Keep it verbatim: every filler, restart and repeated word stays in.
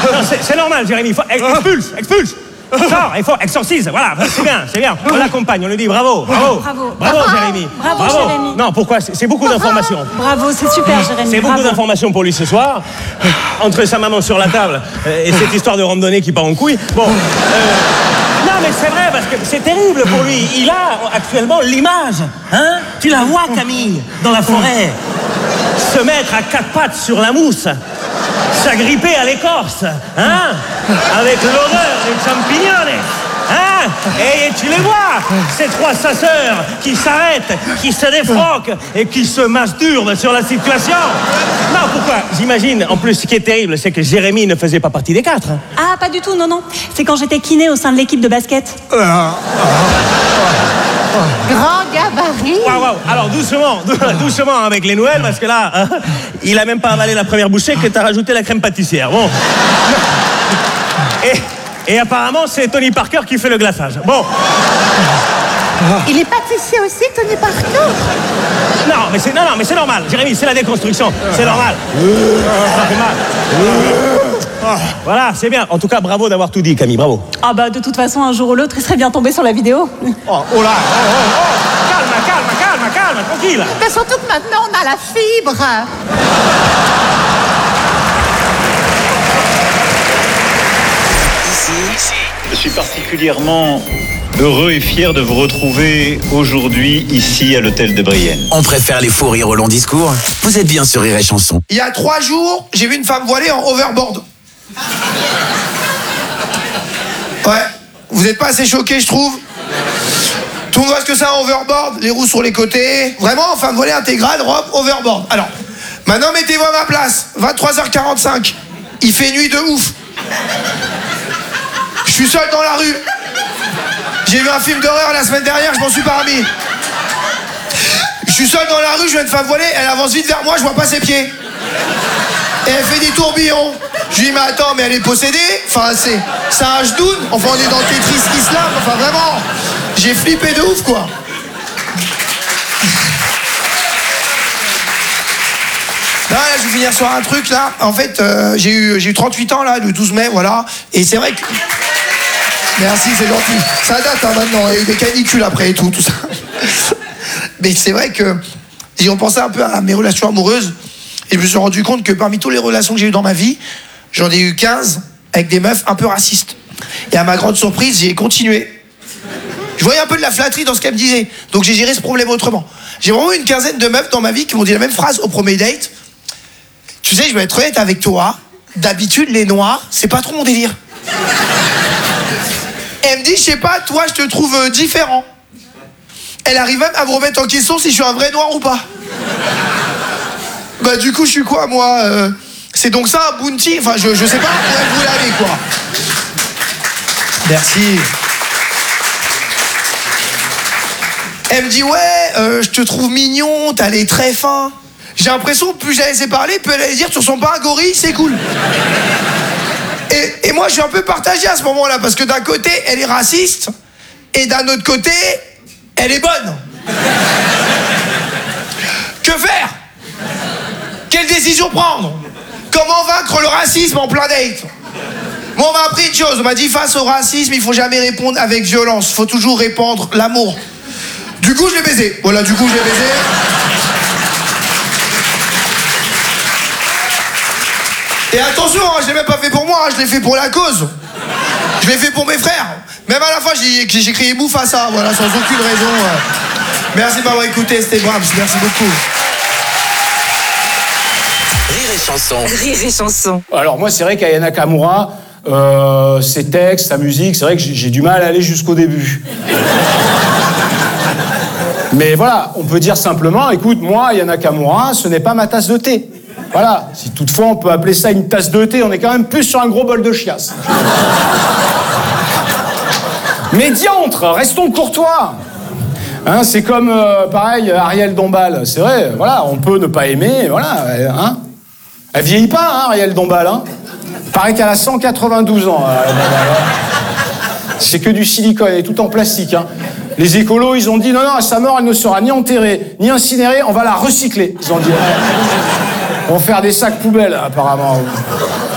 C'est normal, Jérémy. Il faut expulse, expulse. Sors, il faut exorcise. Voilà, c'est bien, c'est bien. On l'accompagne, on lui dit bravo, bravo. Bravo. Bravo, Jérémy. Bravo, bravo, Jérémy. Non, pourquoi? C'est beaucoup d'informations. Bravo, c'est super, Jérémy. C'est beaucoup d'informations pour lui ce soir. Entre sa maman sur la table et cette histoire de randonnée qui part en couille. Bon. Euh, non, mais c'est vrai, parce que c'est terrible pour lui. Il a actuellement l'image. Hein? Tu la vois, Camille, dans la forêt. Se mettre à quatre pattes sur la mousse. S'agripper à l'écorce, hein? Avec l'odeur des champignons, hein? Et tu les vois, ces trois chasseurs qui s'arrêtent, qui se défroquent et qui se masturbent sur la situation. Non, pourquoi? J'imagine, en plus, ce qui est terrible, c'est que Jérémy ne faisait pas partie des quatre. Ah, pas du tout, non, non. C'est quand j'étais kiné au sein de l'équipe de basket. Grand gabarit. Waouh, waouh. Alors, doucement, doucement avec les nouvelles, parce que là, hein, il a même pas avalé la première bouchée que t'as rajouté la crème pâtissière. Bon. Et, et apparemment, c'est Tony Parker qui fait le glaçage. Bon. Il est pâtissier aussi, Tony Parker. Non, mais c'est non, non, mais c'est normal. Jérémy, c'est la déconstruction. C'est normal. C'est normal. Voilà, c'est bien. En tout cas, bravo d'avoir tout dit, Camille. Bravo. Ah bah, de toute façon, un jour ou l'autre, il serait bien tombé sur la vidéo. Oh, oh là, oh, oh, oh. Calme, calme, calme, calme, tranquille. Mais surtout que maintenant, on a la fibre. Ici, je suis particulièrement heureux et fier de vous retrouver aujourd'hui ici à l'hôtel de Brienne. On préfère les faux rires au long discours. Vous êtes bien sur Rire et Chanson. Il y a trois jours, j'ai vu une femme voilée en overboard. Ouais, vous n'êtes pas assez choqués, je trouve. Tout le monde voit ce que c'est un overboard, les roues sur les côtés. Vraiment, femme voilée intégrale, robe, overboard. Alors, maintenant mettez-vous à ma place. vingt-trois heures quarante-cinq. Il fait nuit de ouf. Je suis seul dans la rue. J'ai vu un film d'horreur la semaine dernière, je m'en suis pas remis. Je suis seul dans la rue, je vois une femme voilée, elle avance vite vers moi, je vois pas ses pieds. Et elle fait des tourbillons. Je lui dis, mais attends, mais elle est possédée? Enfin, c'est, c'est un gedoun. Enfin, on est dans Tetris Islam. Enfin, vraiment, j'ai flippé de ouf, quoi. Là, là, je vais finir sur un truc, là. En fait, euh, j'ai eu, j'ai eu trente-huit ans, là, le douze mai, voilà. Et c'est vrai que... Merci, c'est gentil. Ça date, hein, maintenant. Il y a eu des canicules après et tout, tout ça. Mais c'est vrai que... Si on pensait un peu à mes relations amoureuses, et je me suis rendu compte que parmi toutes les relations que j'ai eues dans ma vie, j'en ai eu quinze avec des meufs un peu racistes. Et à ma grande surprise, j'ai continué. Je voyais un peu de la flatterie dans ce qu'elle me disait. Donc j'ai géré ce problème autrement. J'ai vraiment eu une quinzaine de meufs dans ma vie qui m'ont dit la même phrase au premier date. Tu sais, je vais être honnête avec toi. D'habitude, les noirs, c'est pas trop mon délire. Et elle me dit, je sais pas, toi, je te trouve euh, différent. Elle arrive même à me remettre en question si je suis un vrai noir ou pas. Bah du coup, je suis quoi, moi euh, c'est donc ça, un bounty? Enfin, je, je sais pas, vous l'avez, quoi. Merci. Elle me dit, ouais, euh, je te trouve mignon, t'as les traits fins. J'ai l'impression que plus j'allais laisser parler, plus elle allait dire, tu ressembles pas à un gorille, c'est cool. Et, et moi, je suis un peu partagé à ce moment-là, parce que d'un côté, elle est raciste, et d'un autre côté, elle est bonne. Que faire? Quelle décision prendre? Comment vaincre le racisme en plein date? Moi, on m'a appris une chose, on m'a dit, face au racisme, il faut jamais répondre avec violence, il faut toujours répandre l'amour. Du coup, je l'ai baisé. Voilà, du coup, je l'ai baisé. Et attention, hein, je l'ai même pas fait pour moi, hein, je l'ai fait pour la cause. Je l'ai fait pour mes frères. Même à la fin, j'ai, j'ai crié bouffe à ça, voilà, sans aucune raison. Euh. Merci de m'avoir écouté, c'était Brahms, merci beaucoup. Rire et Chanson. Rire et Chanson. Alors moi, c'est vrai qu'Aya Nakamura, euh, ses textes, sa musique, c'est vrai que j'ai, j'ai du mal à aller jusqu'au début. Mais voilà, on peut dire simplement, écoute, moi, Aya Nakamura, ce n'est pas ma tasse de thé. Voilà, si toutefois on peut appeler ça une tasse de thé, on est quand même plus sur un gros bol de chiasse. Mais diantre, restons courtois. Hein, c'est comme, euh, pareil, Ariel Dombal. C'est vrai, voilà, on peut ne pas aimer, voilà. Hein. Elle vieillit pas, hein, Ariel Dombal. Hein. Paraît qu'elle a cent quatre-vingt-douze ans. Ariel Dombal, hein. C'est que du silicone, elle est tout en plastique. Hein. Les écolos, ils ont dit, non, non, à sa mort, elle ne sera ni enterrée, ni incinérée, on va la recycler. Ils ont dit, on va faire des sacs poubelles, apparemment.